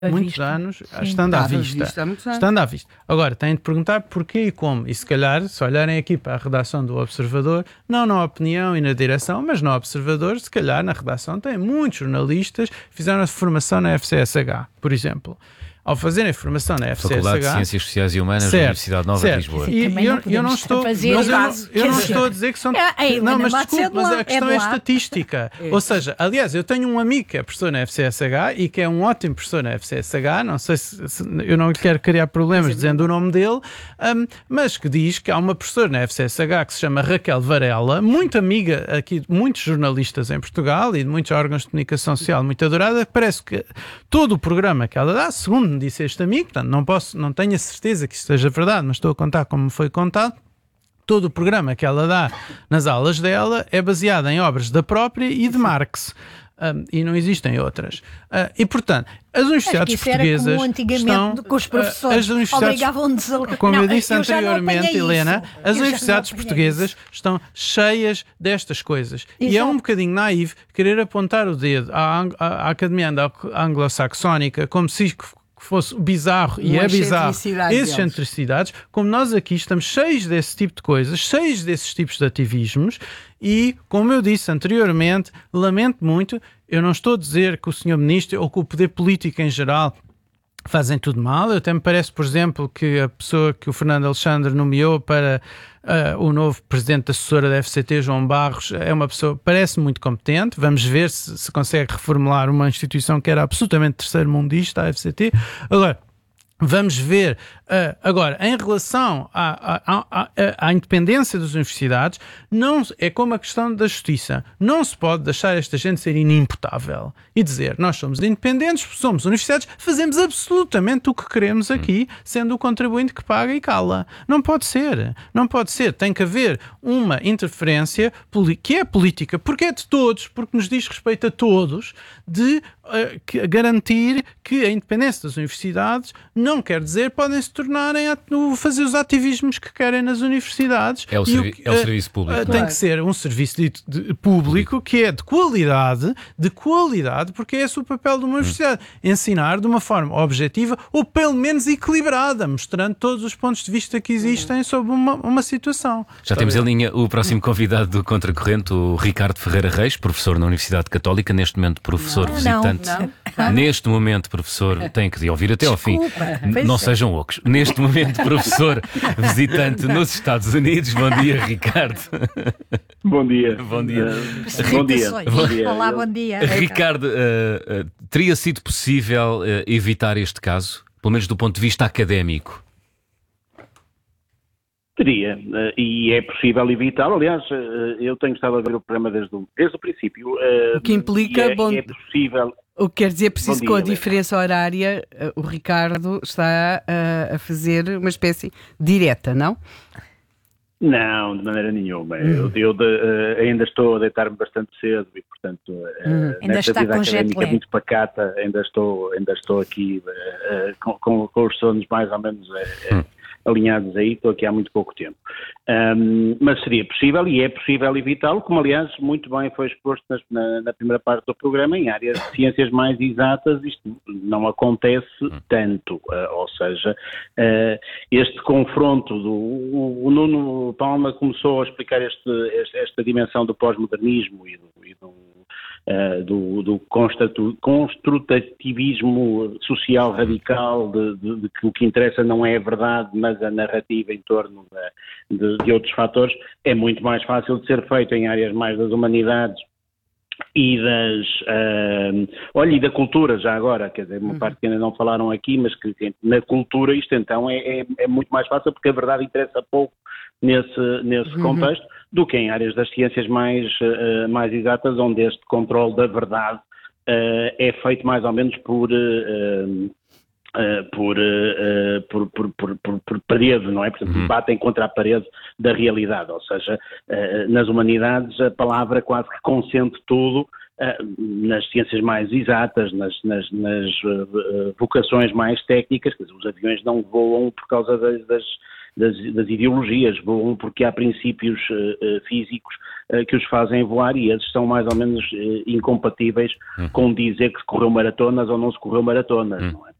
muitos anos, estando à vista. Estando à vista. Agora, têm de perguntar porquê e como. E se calhar, se olharem aqui para a redação do Observador, não na opinião e na direção, mas no Observador, se calhar na redação tem muitos jornalistas que fizeram a formação na FCSH, por exemplo. Ao fazerem a formação na FCSH... Faculdade de Ciências Sociais e Humanas da Universidade Nova de Lisboa. E eu não estou a dizer que são... Não, mas desculpe, mas a questão é estatística. Ou seja, aliás, eu tenho um amigo que é professor na FCSH e que é um ótimo professor na FCSH, não sei se eu não lhe quero criar problemas dizendo o nome dele, mas que diz que há uma professora na FCSH que se chama Raquel Varela, muito amiga aqui de muitos jornalistas em Portugal e de muitos órgãos de comunicação social, muito adorada, que parece que todo o programa que ela dá, segundo me disse este amigo, portanto não tenho a certeza que isto seja verdade, mas estou a contar como me foi contado, todo o programa que ela dá nas aulas dela é baseado em obras da própria e de Marx. E não existem outras. E, portanto, as universidades portuguesas era como antigamente com os professores obrigavam-nos a... Como eu disse anteriormente, Helena, as universidades portuguesas estão cheias destas coisas. Exato. E é um bocadinho naivo querer apontar o dedo à Academia Anglo-Saxónica como se fosse bizarro, e é bizarro, essas excentricidades, como nós aqui estamos cheios desse tipo de coisas, cheios desses tipos de ativismos, e, como eu disse anteriormente, lamento muito, eu não estou a dizer que o Sr. Ministro ou que o poder político em geral fazem tudo mal. Eu até me parece, por exemplo, que a pessoa que o Fernando Alexandre nomeou para o novo presidente da assessora da FCT, João Barros, é uma pessoa, parece muito competente. Vamos ver se consegue reformular uma instituição que era absolutamente terceiro-mundista, a FCT. Agora, vamos ver. Agora, em relação à independência das universidades, não, é como a questão da justiça. Não se pode deixar esta gente ser inimputável e dizer, nós somos independentes, somos universidades, fazemos absolutamente o que queremos aqui, sendo o contribuinte que paga e cala. Não pode ser. Não pode ser. Tem que haver uma interferência que é política, porque é de todos, porque nos diz respeito a todos, de garantir que a independência das universidades não quer dizer podem se tornarem fazer os ativismos que querem nas universidades. É o serviço público. Tem que ser um serviço público que é de qualidade, porque é esse o papel de uma universidade. Ensinar de uma forma objetiva ou pelo menos equilibrada, mostrando todos os pontos de vista que existem sobre uma situação. Já temos em linha o próximo convidado do Contracorrente, o Ricardo Ferreira Reis, professor na Universidade Católica, neste momento professor visitante. Neste momento, professor, tem que ouvir até ao fim. Não sejam ocos. Neste momento, professor visitante nos Estados Unidos. Bom dia, Ricardo. Bom dia. Bom dia. Bom dia. Olá, bom dia. Ricardo, teria sido possível evitar este caso, pelo menos do ponto de vista académico? Teria, e é possível evitá-lo. Aliás, eu tenho estado a ver o programa desde o princípio. O que implica, é possível... O que quer dizer, preciso com a diferença horária, o Ricardo está a fazer uma espécie direta, não? Não, de maneira nenhuma. Eu ainda estou a deitar-me bastante cedo e, portanto, nesta vida académica muito pacata, ainda estou aqui com os sonos mais ou menos alinhados aí, estou aqui há muito pouco tempo. Mas seria possível e é possível evitá-lo, como aliás muito bem foi exposto na primeira parte do programa, em áreas de ciências mais exatas isto não acontece tanto, ou seja, este confronto o Nuno Palma começou a explicar esta dimensão do pós-modernismo e do construtivismo social radical, de que o que interessa não é a verdade, mas a narrativa em torno de outros fatores, é muito mais fácil de ser feito em áreas mais das humanidades e e da cultura, já agora, quer dizer, uma parte que ainda não falaram aqui, mas que na cultura isto então é muito mais fácil, porque a verdade interessa pouco nesse contexto, do que em áreas das ciências mais exatas, onde este controle da verdade é feito mais ou menos por parede, não é? Portanto, batem contra a parede da realidade, ou seja, nas humanidades a palavra quase que consente tudo, nas ciências mais exatas, nas vocações mais técnicas, quer dizer, os aviões não voam por causa das ideologias, voam porque há princípios físicos que os fazem voar e esses são mais ou menos incompatíveis com dizer que se correu maratonas ou não se correu maratonas, não é?